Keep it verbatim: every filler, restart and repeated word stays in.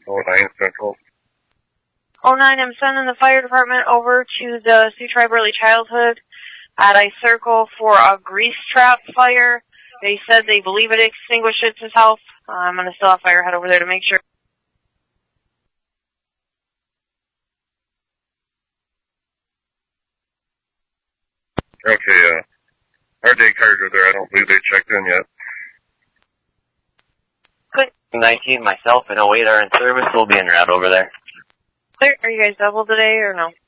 oh nine Central. oh nine, I'm sending the fire department over to the Sioux Tribe Early Childhood at I Circle for a grease trap fire. They said they believe it extinguished itself. Uh, I'm going to still have fire head over there to make sure. Okay, uh, our daycares are there. I don't believe they checked in yet. Good. nineteen, myself, and oh eight are in service. We'll be en route over there. Clear. Are you guys double today or no?